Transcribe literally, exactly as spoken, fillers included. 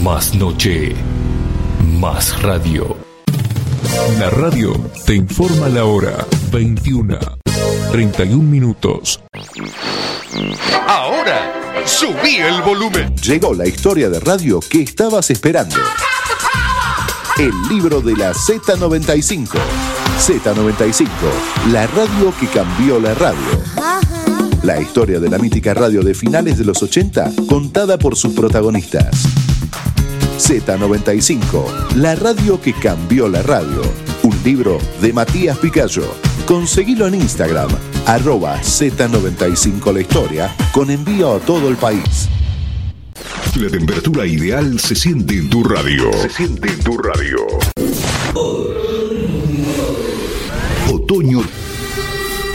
Más noche, más radio. La radio te informa la hora. veintiuna, treinta y un minutos. Ahora, subí el volumen. Llegó la historia de radio que estabas esperando. El libro de la Z noventa y cinco. Z noventa y cinco, la radio que cambió la radio. La historia de la mítica radio de finales de los ochenta, contada por sus protagonistas. Z noventa y cinco, la radio que cambió la radio. Un libro de Matías Picayo. Conseguilo en Instagram, arroba Z noventa y cinco la historia, con envío a todo el país. La temperatura ideal se siente en tu radio. Se siente en tu radio. Otoño